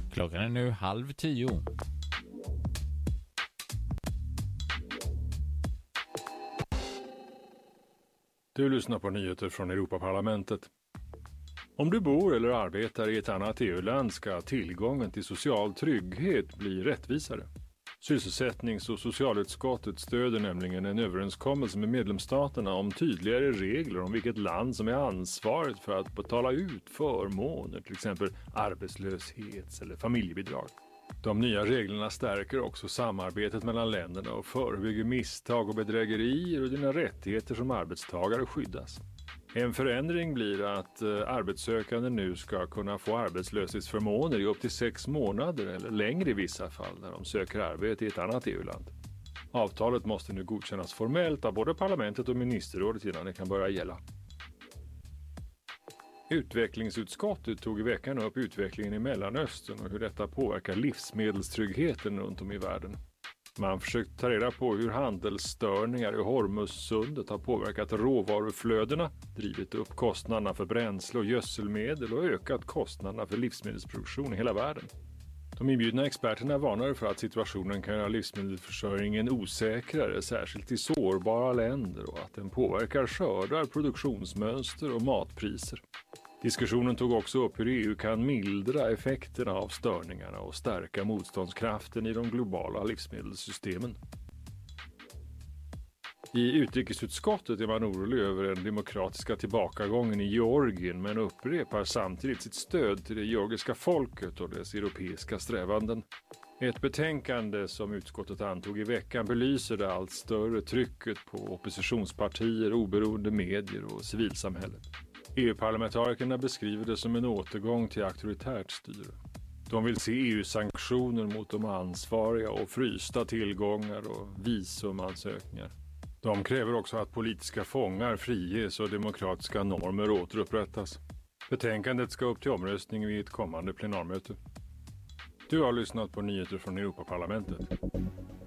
Klockan är nu 9:30. Du lyssnar på nyheter från Europaparlamentet. Om du bor eller arbetar i ett annat EU-land ska tillgången till social trygghet bli rättvisare. Sysselsättnings- och socialutskottet stöder nämligen en överenskommelse med medlemsstaterna om tydligare regler om vilket land som är ansvarigt för att betala ut förmåner, till exempel arbetslöshets- eller familjebidrag. De nya reglerna stärker också samarbetet mellan länderna och förebygger misstag och bedrägerier, och dina rättigheter som arbetstagare skyddas. En förändring blir att arbetssökande nu ska kunna få arbetslöshetsförmåner i upp till 6 månader eller längre i vissa fall när de söker arbete i ett annat EU-land. Avtalet måste nu godkännas formellt av både parlamentet och ministerrådet innan det kan börja gälla. Utvecklingsutskottet tog i veckan upp utvecklingen i Mellanöstern och hur detta påverkar livsmedelstryggheten runt om i världen. Man försökt ta reda på hur handelsstörningar i Hormuzsundet har påverkat råvaruflödena, drivit upp kostnaderna för bränsle och gödselmedel och ökat kostnaderna för livsmedelsproduktion i hela världen. De inbjudna experterna varnar för att situationen kan göra livsmedelsförsörjningen osäkrare, särskilt i sårbara länder, och att den påverkar skördar, produktionsmönster och matpriser. Diskussionen tog också upp hur EU kan mildra effekterna av störningarna och stärka motståndskraften i de globala livsmedelssystemen. I utrikesutskottet är man orolig över den demokratiska tillbakagången i Georgien, men upprepar samtidigt sitt stöd till det georgiska folket och dess europeiska strävanden. Ett betänkande som utskottet antog i veckan belyser det allt större trycket på oppositionspartier, oberoende medier och civilsamhället. EU-parlamentarikerna beskriver det som en återgång till auktoritärt styre. De vill se EU-sanktioner mot de ansvariga och frysta tillgångar och visumansökningar. De kräver också att politiska fångar friges och demokratiska normer återupprättas. Betänkandet ska upp till omröstning vid ett kommande plenarmöte. Du har lyssnat på nyheter från Europaparlamentet.